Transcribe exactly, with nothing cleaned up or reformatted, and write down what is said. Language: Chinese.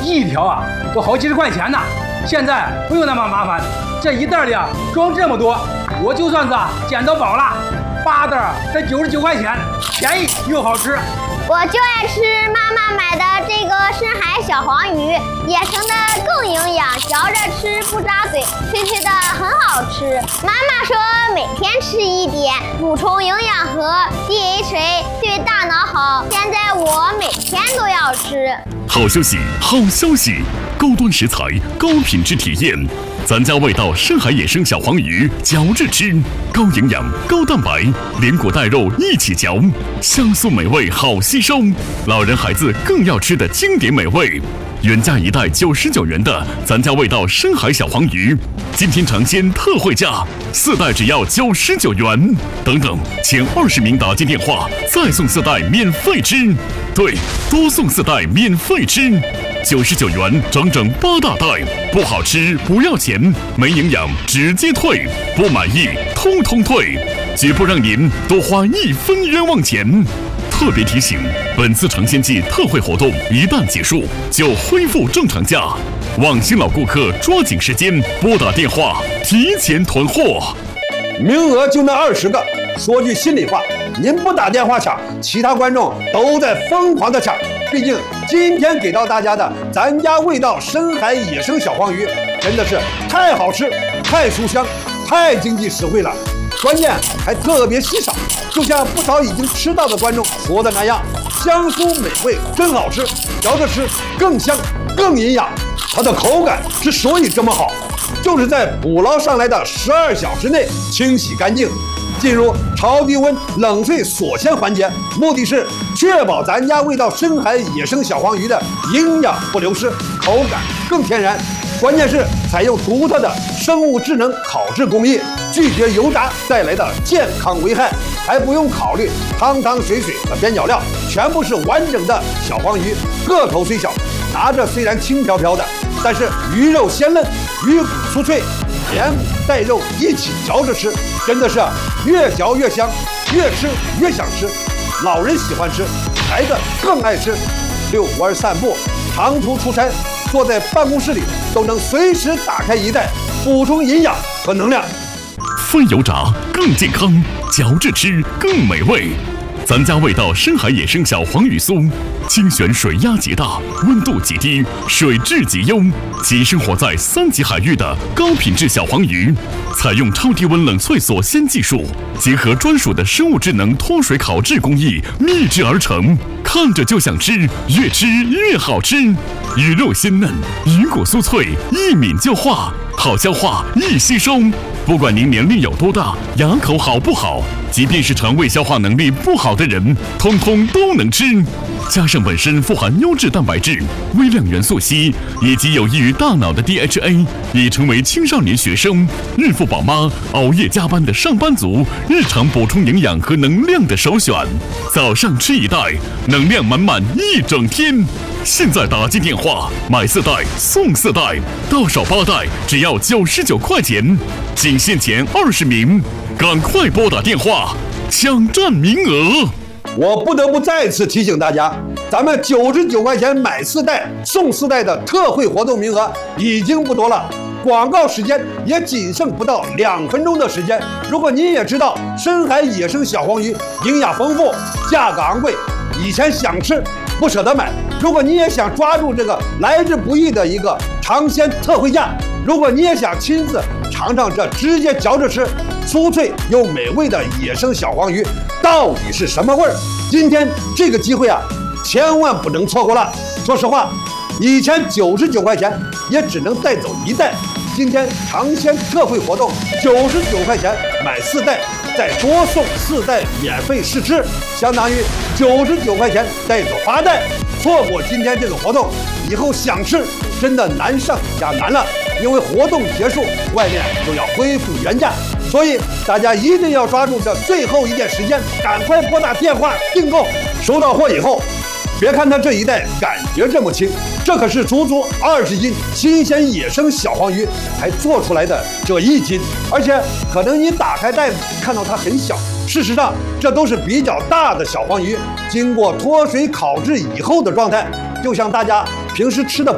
一条啊都好几十块钱呢。现在不用那么麻烦，这一袋里啊装这么多，我就算是啊捡到宝了。八袋才九十九块钱，便宜又好吃。 我就爱吃妈妈买的这个深海小黄鱼，野生的更营养，嚼着吃不扎嘴，脆脆的很好吃。妈妈说每天吃一点，补充营养和 D H A， 对大脑好。现在我每天都要吃。 好消息，好消息！高端食材，高品质体验。咱家味道深海野生小黄鱼，嚼着吃，高营养、高蛋白，连骨带肉一起嚼，香酥美味，好吸收。老人孩子更要吃的经典美味。原价一袋九十九元的咱家味道深海小黄鱼，今天尝鲜特惠价，四袋只要九十九元。等等，前二十名打进电话，再送四袋免费吃。对，多送四袋免费吃。九十九元整整八大袋，不好吃不要钱，没营养直接退，不满意通通退，绝不让您多花一分冤枉钱。特别提醒，本次尝鲜季特惠活动一旦结束，就恢复正常价。望新老顾客抓紧时间拨打电话，提前囤货。 名额就那二十个，说句心里话，您不打电话抢，其他观众都在疯狂的抢。毕竟今天给到大家的咱家味道深海野生小黄鱼，真的是太好吃、太书香、太经济实惠了，关键还特别稀少。就像不少已经吃到的观众说的那样，香酥美味，真好吃，嚼着吃更香更营养。它的口感之所以这么好，就是在捕捞上来的十二小时内清洗干净，进入超低温冷萃锁鲜环节，目的是确保咱家味道深海野生小黄鱼的营养不流失，口感更天然。关键是采用独特的生物智能烤制工艺，拒绝油炸带来的健康危害，还不用考虑汤汤水水和边角料，全部是完整的小黄鱼，个头虽小，拿着虽然轻飘飘的，但是鱼肉鲜嫩，鱼骨酥脆，连骨带肉一起嚼着吃，真的是越嚼越香，越吃越想吃。老人喜欢吃，孩子更爱吃。遛弯散步，长途出差，坐在办公室里都能随时打开一袋，补充营养和能量。 非油炸更健康，嚼着吃更美味。咱家味道深海野生小黄鱼酥，精选水压极大，温度极低，水质极优，即生活在三级海域的高品质小黄鱼，采用超低温冷萃锁鲜技术，结合专属的生物智能脱水烤制工艺秘制而成，看着就想吃，越吃越好吃。鱼肉鲜嫩，鱼骨酥脆，一抿就化，好消化，易吸收。不管您年龄有多大，牙口好不好，即便是肠胃消化能力不好的人，通通都能吃。加上本身富含优质蛋白质、微量元素硒以及有益于大脑的 D H A， 已成为青少年学生、孕妇宝妈、熬夜加班的上班族日常补充营养和能量的首选。早上吃一袋，能量满满一整天。现在打进电话买四袋送四袋，到手八袋只要九十九块钱，仅限前二十名，赶快拨打电话抢占名额。 我不得不再次提醒大家，咱们九十九块钱买四袋送四袋的特惠活动名额已经不多了，广告时间也仅剩不到两分钟的时间。如果您也知道深海野生小黄鱼营养丰富，价格昂贵，以前想吃不舍得买，如果你也想抓住这个来之不易的一个尝鲜特惠价，如果你也想亲自尝尝这直接嚼着吃酥脆又美味的野生小黄鱼到底是什么味儿，今天这个机会啊，千万不能错过了。说实话，以前九十九块钱也只能带走一袋，今天尝鲜特惠活动，九十九块钱买四袋，再多送四袋免费试吃，相当于九十九块钱带走八袋。错过今天这个活动，以后想吃真的难上加难了，因为活动结束，外面就要恢复原价，所以大家一定要抓住这最后一点时间，赶快拨打电话订购。收到货以后，别看它这一袋感觉这么轻，这可是足足二十斤新鲜野生小黄鱼才做出来的这一斤，而且可能你打开袋子看到它很小，事实上这都是比较大的小黄鱼，经过脱水烤制以后的状态，就像大家平时吃的